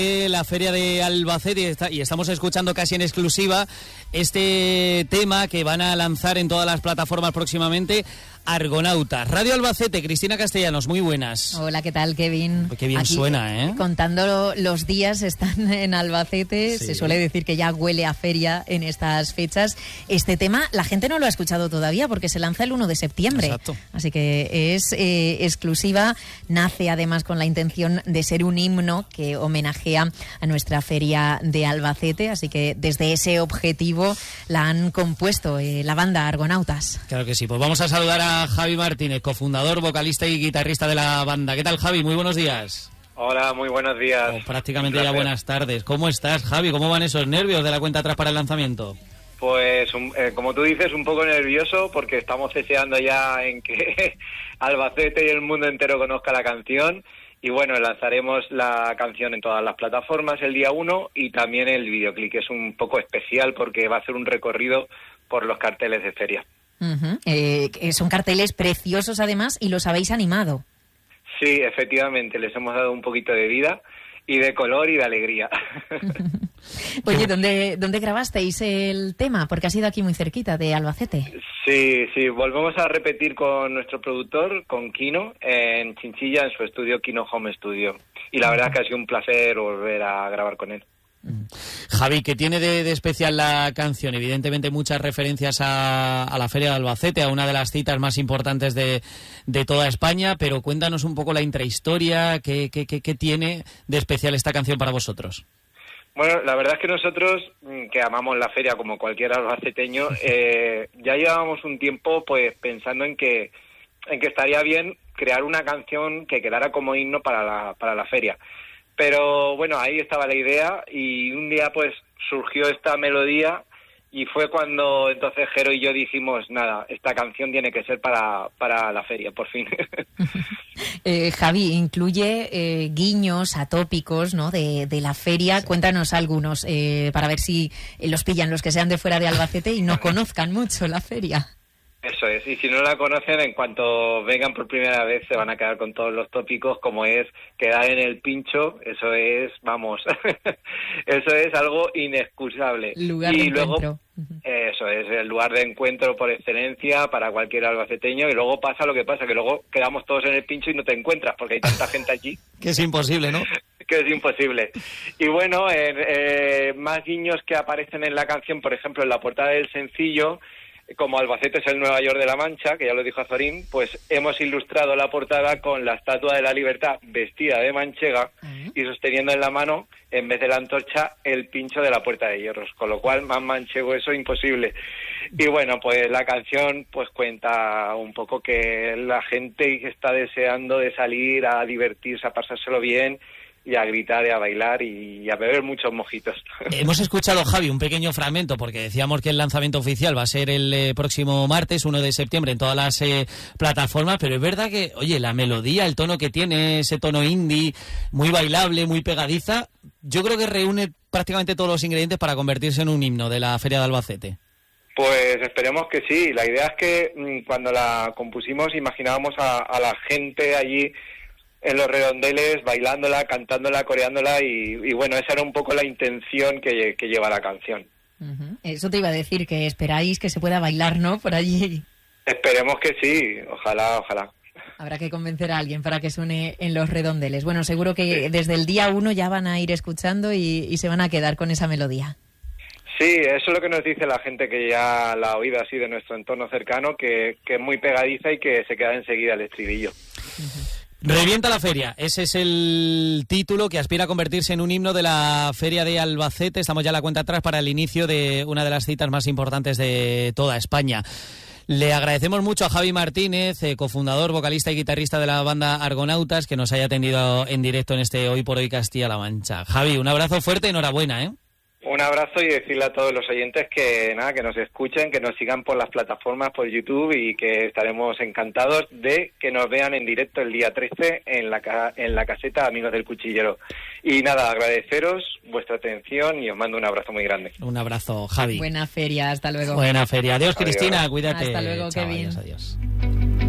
La Feria de Albacete y estamos escuchando casi en exclusiva este tema que van a lanzar en todas las plataformas próximamente, Argonautas. Radio Albacete, Cristina Castellanos, muy buenas. Hola, ¿qué tal, Kevin? Qué bien aquí, suena, ¿eh? Contando los días, están en Albacete, sí. Se suele decir que ya huele a feria en estas fechas. Este tema la gente no lo ha escuchado todavía porque se lanza el 1 de septiembre. Exacto. Así que es exclusiva, nace además con la intención de ser un himno que homenajea a nuestra feria de Albacete, así que desde ese objetivo la han compuesto la banda Argonautas. Claro que sí, pues vamos a saludar a Javi Martínez, cofundador, vocalista y guitarrista de la banda. ¿Qué tal, Javi? Muy buenos días. Hola, muy buenos días. Prácticamente ya buenas tardes. ¿Cómo estás, Javi? ¿Cómo van esos nervios de la cuenta atrás para el lanzamiento? Pues, como tú dices, un poco nervioso porque estamos deseando ya en que Albacete y el mundo entero conozca la canción. Y bueno, lanzaremos la canción en todas las plataformas el día 1 y también el videoclip, que es un poco especial porque va a hacer un recorrido por los carteles de feria. Son carteles preciosos además y los habéis animado. Sí, efectivamente, les hemos dado un poquito de vida y de color y de alegría. Oye, ¿dónde grabasteis el tema? Porque ha sido aquí muy cerquita de Albacete. Sí, volvemos a repetir con nuestro productor, con Kino, en Chinchilla, en su estudio Kino Home Studio. Y la verdad es que ha sido un placer volver a grabar con él. Javi, ¿qué tiene de especial la canción? Evidentemente muchas referencias a la Feria de Albacete, a una de las citas más importantes de toda España, pero cuéntanos un poco la intrahistoria, ¿qué tiene de especial esta canción para vosotros? Bueno, la verdad es que nosotros, que amamos la feria como cualquier albaceteño, ya llevábamos un tiempo pues pensando en que estaría bien crear una canción que quedara como himno para la feria. Pero bueno, ahí estaba la idea y un día pues surgió esta melodía y fue cuando entonces Jero y yo dijimos, nada, esta canción tiene que ser para la feria, por fin. Javi, incluye guiños atópicos, ¿no?, de la feria. Sí. Cuéntanos algunos para ver si los pillan los que sean de fuera de Albacete y no conozcan mucho la feria. Eso es, y si no la conocen, en cuanto vengan por primera vez se van a quedar con todos los tópicos, como es quedar en el pincho, eso es, vamos, eso es algo inexcusable. Lugar de encuentro. Eso es, el lugar de encuentro por excelencia para cualquier albaceteño, y luego pasa lo que pasa, que luego quedamos todos en el pincho y no te encuentras, porque hay tanta gente allí. Que es imposible, ¿no? Que es imposible. Y bueno, más guiños que aparecen en la canción, por ejemplo, en la portada del sencillo, como Albacete es el Nueva York de la Mancha, que ya lo dijo Azorín, pues hemos ilustrado la portada con la Estatua de la Libertad vestida de manchega y sosteniendo en la mano, en vez de la antorcha, el pincho de la Puerta de Hierros, con lo cual más manchego eso imposible. Y bueno, pues la canción pues cuenta un poco que la gente está deseando de salir a divertirse, a pasárselo bien, y a gritar y a bailar y a beber muchos mojitos. Hemos escuchado, Javi, un pequeño fragmento, porque decíamos que el lanzamiento oficial va a ser el próximo martes, 1 de septiembre, en todas las plataformas, pero es verdad que, oye, la melodía, el tono que tiene, ese tono indie, muy bailable, muy pegadiza, yo creo que reúne prácticamente todos los ingredientes para convertirse en un himno de la Feria de Albacete. Pues esperemos que sí. La idea es que cuando la compusimos imaginábamos a la gente allí en los redondeles, bailándola, cantándola, coreándola y bueno, esa era un poco la intención que lleva la canción. Eso te iba a decir, que esperáis que se pueda bailar, ¿no?, por allí. Esperemos que sí, ojalá. Habrá que convencer a alguien para que suene en los redondeles. Bueno, seguro que desde el día 1 ya van a ir escuchando y se van a quedar con esa melodía. Sí, eso es lo que nos dice la gente que ya la ha oído así de nuestro entorno cercano, que es muy pegadiza y que se queda enseguida el estribillo. Revienta la feria, ese es el título que aspira a convertirse en un himno de la Feria de Albacete. Estamos ya a la cuenta atrás para el inicio de una de las citas más importantes de toda España. Le agradecemos mucho a Javi Martínez, cofundador, vocalista y guitarrista de la banda Argonautas, que nos haya atendido en directo en este Hoy por Hoy Castilla-La Mancha. Javi, un abrazo fuerte, enhorabuena, ¿eh? Un abrazo y decirle a todos los oyentes que nada, que nos escuchen, que nos sigan por las plataformas, por YouTube, y que estaremos encantados de que nos vean en directo el día 13 en la caseta Amigos del Cuchillero. Y nada, agradeceros vuestra atención y os mando un abrazo muy grande. Un abrazo, Javi. Buena feria, hasta luego. Buena feria. Adiós, Cristina, cuídate. Hasta luego, Chao, Kevin. Adiós.